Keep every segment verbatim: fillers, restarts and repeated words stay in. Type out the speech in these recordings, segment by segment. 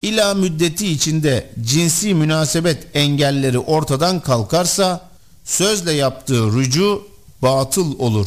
ila müddeti içinde cinsi münasebet engelleri ortadan kalkarsa sözle yaptığı rücu batıl olur.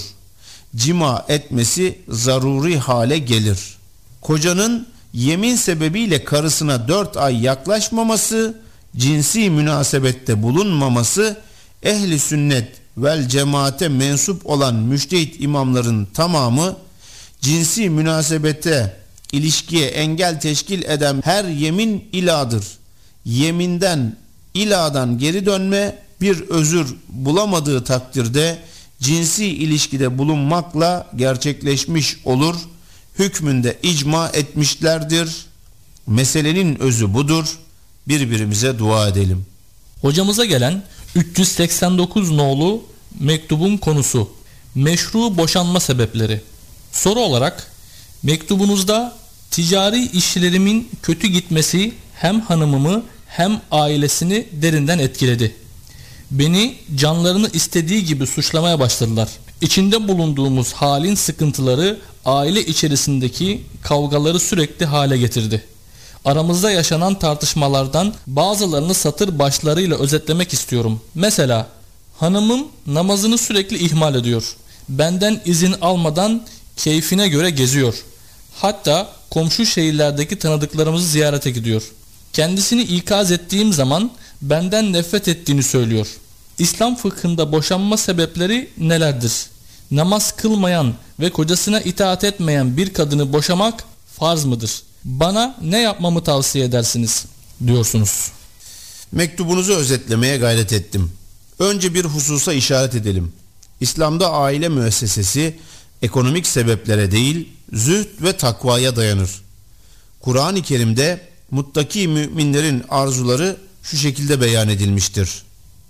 Cima etmesi zaruri hale gelir. Kocanın yemin sebebiyle karısına dört ay yaklaşmaması, cinsi münasebette bulunmaması, ehli sünnet vel cemaate mensup olan müştehit imamların tamamı cinsi münasebete, ilişkiye engel teşkil eden her yemin iladır. Yeminden, iladan geri dönme bir özür bulamadığı takdirde cinsi ilişkide bulunmakla gerçekleşmiş olur. Hükmünde icma etmişlerdir. Meselenin özü budur. Birbirimize dua edelim. Hocamıza gelen üç yüz seksen dokuz nolu mektubun konusu meşru boşanma sebepleri. Soru olarak mektubunuzda ticari işlerimin kötü gitmesi hem hanımımı hem ailesini derinden etkiledi. Beni canlarını istediği gibi suçlamaya başladılar. İçinde bulunduğumuz halin sıkıntıları aile içerisindeki kavgaları sürekli hale getirdi. Aramızda yaşanan tartışmalardan bazılarını satır başlarıyla özetlemek istiyorum. Mesela hanımım namazını sürekli ihmal ediyor. Benden izin almadan keyfine göre geziyor. Hatta komşu şehirlerdeki tanıdıklarımızı ziyarete gidiyor. Kendisini ikaz ettiğim zaman benden nefret ettiğini söylüyor. İslam fıkhında boşanma sebepleri nelerdir? Namaz kılmayan ve kocasına itaat etmeyen bir kadını boşamak farz mıdır? Bana ne yapmamı tavsiye edersiniz? Diyorsunuz. Mektubunuzu özetlemeye gayret ettim. Önce bir hususa işaret edelim. İslam'da aile müessesesi ekonomik sebeplere değil, zühd ve takvaya dayanır. Kur'an-ı Kerim'de muttaki müminlerin arzuları şu şekilde beyan edilmiştir.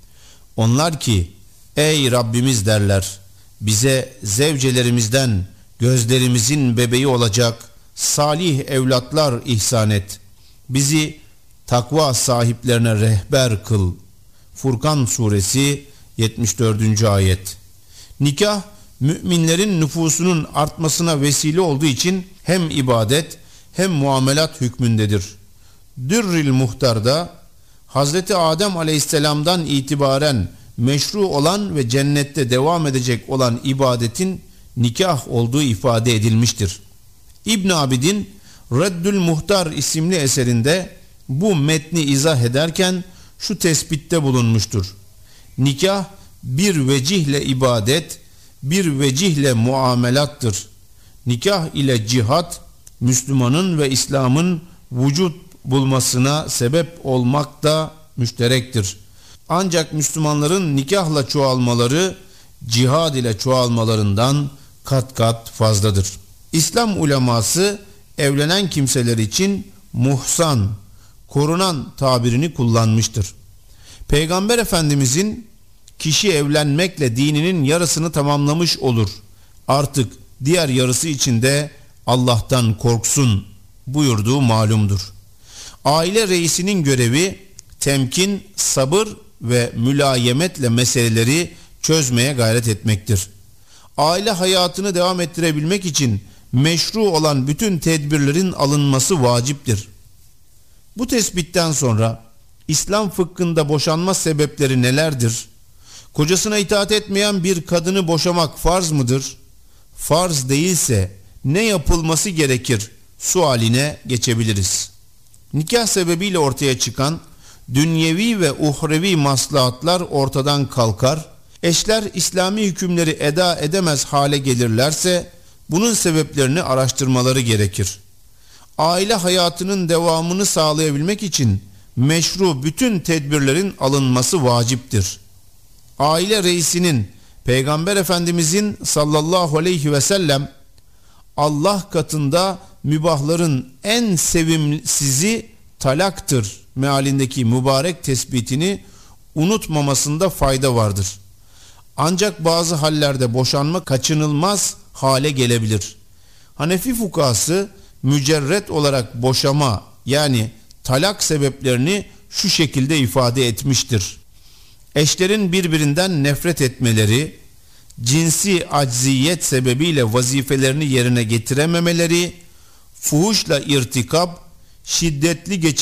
Onlar ki ey Rabbimiz derler, bize zevcelerimizden gözlerimizin bebeği olacak salih evlatlar ihsan et. Bizi takva sahiplerine rehber kıl. Furkan suresi yetmiş dördüncü ayet. Nikah müminlerin nüfusunun artmasına vesile olduğu için hem ibadet hem muamelat hükmündedir. Dürrül Muhtar'da Hazreti Adem Aleyhisselam'dan itibaren meşru olan ve cennette devam edecek olan ibadetin nikah olduğu ifade edilmiştir. İbn Abidin Reddül Muhtar isimli eserinde bu metni izah ederken şu tespitte bulunmuştur. Nikah bir vecihle ibadet, bir vecihle muamelattır. Nikah ile cihat, Müslümanın ve İslam'ın vücut bulmasına sebep olmak da müşterektir. Ancak Müslümanların nikahla çoğalmaları, cihad ile çoğalmalarından kat kat fazladır. İslam uleması evlenen kimseler için muhsan, korunan tabirini kullanmıştır. Peygamber Efendimizin kişi evlenmekle dininin yarısını tamamlamış olur, artık diğer yarısı için de Allah'tan korksun buyurduğu malumdur. Aile reisinin görevi temkin, sabır ve mülayemetle meseleleri çözmeye gayret etmektir. Aile hayatını devam ettirebilmek için meşru olan bütün tedbirlerin alınması vaciptir. Bu tespitten sonra İslam fıkhında boşanma sebepleri nelerdir? Kocasına itaat etmeyen bir kadını boşamak farz mıdır? Farz değilse ne yapılması gerekir sualine geçebiliriz. Nikah sebebiyle ortaya çıkan dünyevi ve uhrevi maslahatlar ortadan kalkar, eşler İslami hükümleri eda edemez hale gelirlerse bunun sebeplerini araştırmaları gerekir. Aile hayatının devamını sağlayabilmek için meşru bütün tedbirlerin alınması vaciptir. Aile reisinin Peygamber Efendimizin sallallahu aleyhi ve sellem Allah katında mübahların en sevimsizi talaktır mealindeki mübarek tespitini unutmamasında fayda vardır. Ancak bazı hallerde boşanma kaçınılmaz hale gelebilir. Hanefi fukahası mücerret olarak boşama yani talak sebeplerini şu şekilde ifade etmiştir. Eşlerin birbirinden nefret etmeleri, cinsi acziyet sebebiyle vazifelerini yerine getirememeleri, fuhuşla irtikap, şiddetli geçirmeleri,